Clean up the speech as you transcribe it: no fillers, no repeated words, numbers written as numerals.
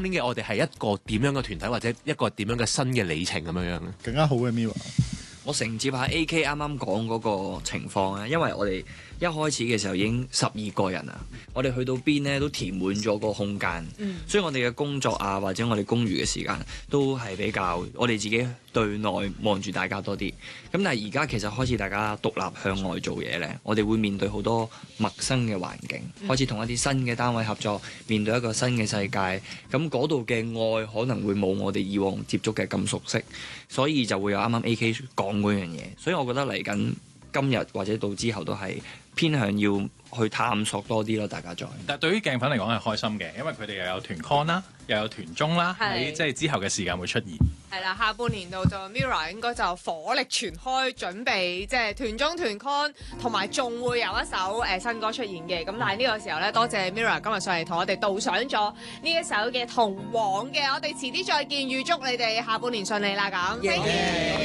年嘅我哋係一個點樣嘅團體，或者一個點樣嘅新嘅里程咁樣樣咧？ 更加好嘅 Mirror。 我承接下 AK 啱啱講嗰個情況咧，因為我哋一開始嘅時候已經12個人啦，我哋去到邊咧都填滿咗個空間，所以我哋嘅工作啊或者我哋公餘嘅時間都係比較我哋自己對內望住大家多啲。咁但係而家其實開始大家獨立向外做嘢咧，我哋會面對好多陌生嘅環境，開始同一啲新嘅單位合作，面對一個新嘅世界。咁嗰度嘅愛可能會冇我哋以往接觸嘅咁熟悉，所以就會有啱啱 AK 講嗰樣嘢。所以我覺得嚟緊今日或者到之後都係偏向要去探索多啲咯，大家再。 但係對於鏡粉嚟講係開心嘅，因為佢哋又有團 con 啦，又有團綜啦，喺即係之後嘅時間會出現。 係啦，下半年度就 Mirror 應該就火力全開，準備即係團綜團 con，同埋仲會有一首新歌出現嘅。咁但係呢個時候咧，多謝 Mirror 今日上嚟同我哋導賞咗呢一首嘅《同往》嘅，我哋遲啲再見，預祝你哋下半年順利啦咁。